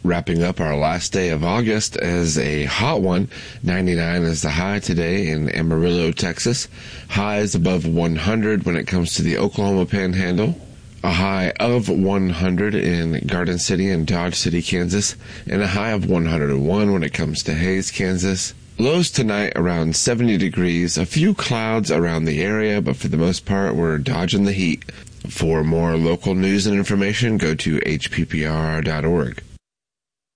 Wrapping up our last day of August as a hot one. 99 is the high today in Amarillo, Texas. Highs above 100 when it comes to the Oklahoma Panhandle. A high of 100 in Garden City and Dodge City, Kansas. And a high of 101 when it comes to Hays, Kansas. Lows tonight around 70 degrees. A few clouds around the area, but for the most part, we're dodging the heat. For more local news and information, go to hppr.org.